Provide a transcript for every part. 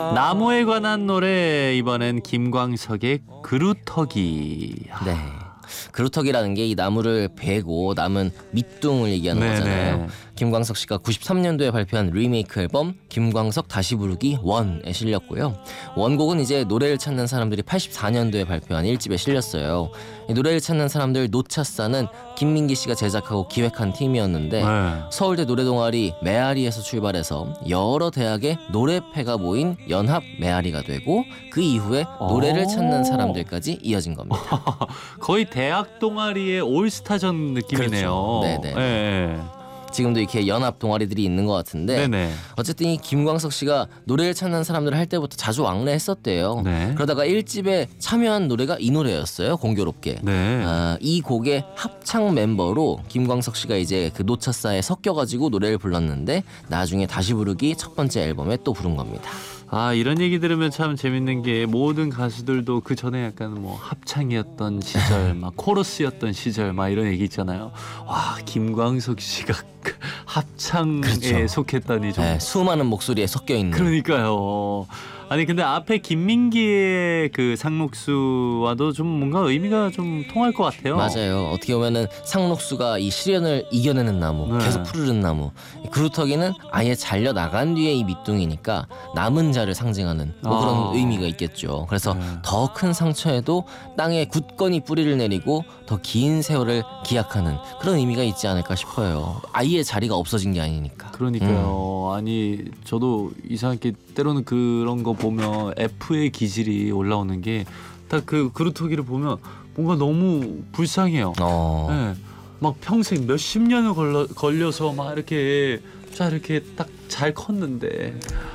나무에 관한 노래, 이번엔 김광석의 그루터기. 네. 그루터기라는 게 이 나무를 베고 남은 밑둥을 얘기하는 네네. 거잖아요. 김광석 씨가 93년도에 발표한 리메이크 앨범 김광석 다시 부르기 1에 실렸고요. 원곡은 이제 노래를 찾는 사람들이 84년도에 발표한 1집에 실렸어요. 이 노래를 찾는 사람들 노차사는 김민기 씨가 제작하고 기획한 팀이었는데 네. 서울대 노래동아리 메아리에서 출발해서 여러 대학의 노래패가 모인 연합 메아리가 되고 그 이후에 노래를 찾는 사람들까지 이어진 겁니다. 거의 대학 동아리의 올스타전 느낌이네요. 그렇죠. 네네. 네. 지금도 이렇게 연합 동아리들이 있는 것 같은데 네네. 어쨌든 이 김광석 씨가 노래를 찾는 사람들을 할 때부터 자주 왕래했었대요. 네. 그러다가 1집에 참여한 노래가 이 노래였어요. 공교롭게. 네. 이 곡의 합창 멤버로 김광석 씨가 이제 그 노차사에 섞여가지고 노래를 불렀는데 나중에 다시 부르기 첫 번째 앨범에 또 부른 겁니다. 아, 이런 얘기 들으면 참 재밌는 게 모든 가수들도 그 전에 약간 뭐 합창이었던 시절, 막 코러스였던 시절, 막 이런 얘기 있잖아요. 와, 김광석 씨가 그 합창에 그렇죠. 속했다니 좀. 네, 수많은 목소리에 섞여 있는. 그러니까요. 아니 근데 앞에 김민기의 그 상록수와도 좀 뭔가 의미가 좀 통할 것 같아요. 맞아요. 어떻게 보면은 상록수가 이 시련을 이겨내는 나무, 네. 계속 푸르른 나무. 그루터기는 아예 잘려 나간 뒤에 이 밑둥이니까 남은 자를 상징하는 뭐 그런 의미가 있겠죠. 그래서 네. 더 큰 상처에도 땅에 굳건히 뿌리를 내리고 더 긴 세월을 기약하는 그런 의미가 있지 않을까 싶어요. 아예 자리가 없어진 게 아니니까. 그러니까요. 아니 저도 이상하게 때로는 그런 거 보면 F의 기질이 올라오는 게 딱 그 그루터기를 보면 뭔가 너무 불쌍해요. 네. 막 평생 몇십 년을 걸려서 막 이렇게 딱 잘 컸는데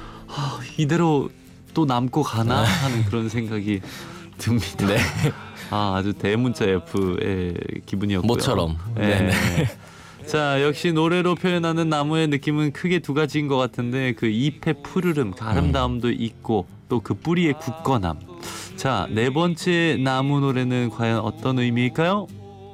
이대로 또 남고 가나 하는 그런 생각이 듭니다. 네. 아주 대문자 F의 기분이었고요. 모처럼. 네. 자, 역시 노래로 표현하는 나무의 느낌은 크게 두 가지인 것 같은데 그 잎의 푸르름, 그 아름다움도 있고 또 그 뿌리의 굳건함. 자, 네 번째 나무 노래는 과연 어떤 의미일까요?